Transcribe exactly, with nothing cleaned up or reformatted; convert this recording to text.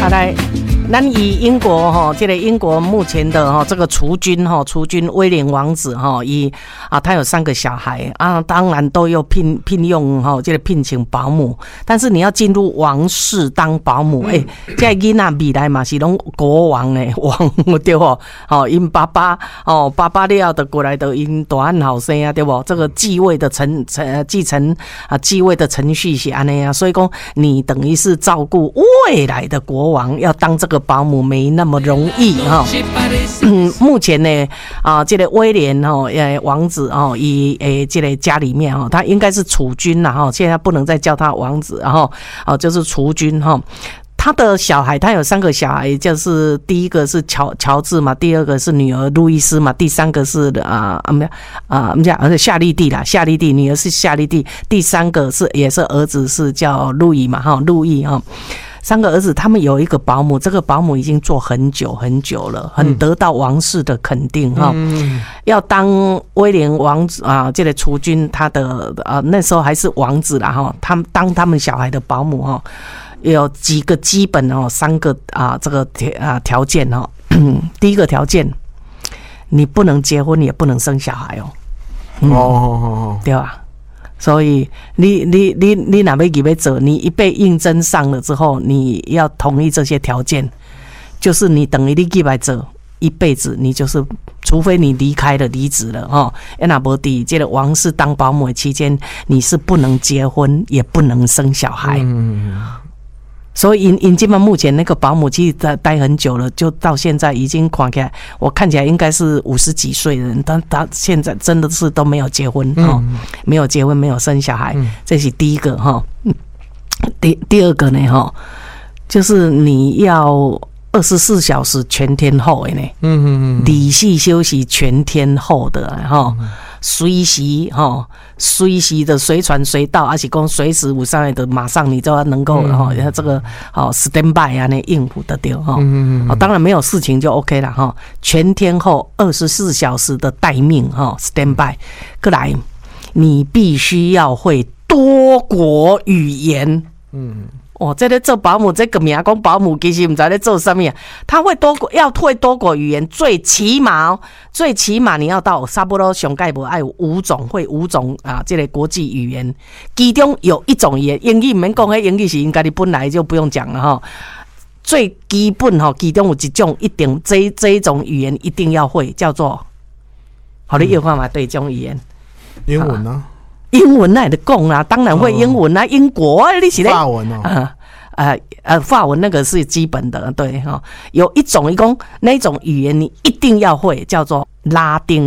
好来。咱以英国哈，这个英国目前的哈这个储君哈，储君威廉王子哈，以啊他有三个小孩啊，当然都有聘聘用哈，这个聘请保姆，但是你要进入王室当保姆，哎、嗯，这囡仔未来嘛是拢国王诶，王对不？哦，因爸爸哦，爸爸了的过来的因大汉后生啊，对不？这个继位的程程继承啊，继位的程序是安尼啊，所以讲你等于是照顾未来的国王，要当这个保姆没那么容易哈。嗯，目前呢啊，这个威廉哈呃王子哦，以诶这个家里面哈，他应该是储君啦哈，现在不能再叫他王子，然后哦就是储君哈。他的小孩，他有三个小孩，就是第一个是乔乔治嘛，第二个是女儿路易斯嘛，第三个是啊啊没啊我们讲呃夏丽蒂啦，夏丽蒂女儿是夏丽蒂，第三个是也是儿子是叫路易嘛哈，路易哈。三个儿子，他们有一个保姆，这个保姆已经做很久很久了，很得到王室的肯定哈、嗯。要当威廉王子啊，这个储君他的啊那时候还是王子啦哈，他们当他们小孩的保姆哈。有几个基本哦，三个啊，这个啊条件哦。第一个条件，你不能结婚，也不能生小孩哦。嗯、哦，对吧？所以你你你你哪边几位走，你一被应征上了之后，你要同意这些条件，就是你等于你几百走一辈子，你就是除非你离开了离职了哈，那不底这个王室当保姆的期间，你是不能结婚，也不能生小孩。嗯。所以因因基本目前那个保姆其实待待很久了，就到现在已经看起来，我看起来应该是五十几岁的人，但他现在真的是都没有结婚哦、嗯，没有结婚，没有生小孩，嗯、这是第一个哈。第第二个呢哈，就是你要二十四小时全天候的呢，嗯嗯嗯，理系休息全天候的哈。随时哈，随时的随传随到，而且讲随时有上来的，马上你就要能够哈、嗯，这个哦 stand by 啊，那应付得掉哈。嗯嗯。当然没有事情就 OK 了哈，全天候二十四小时的待命哈 stand by。过来，你必须要会多国语言。嗯。哦，这个做保姆，这个名讲保姆，其实不知道在做什么。他会多国，要会多国语言，最起码，最起码你要到差不多上盖无爱有五种，会五种啊，这个国际语言，其中有一种语言，英语免讲，迄英语是应该你本来就不用讲了哈。最基本哈，其中有一种一定这这一种语言一定要会，叫做，好，你有看嘛？对，这种语言， 英文呢？ 英文那也得讲啊，当然会英文啊，英国啊，你是法文哦， 呃呃呃，法文那个是基本的，对哈。有一种一共那种语言你一定要会，叫做拉丁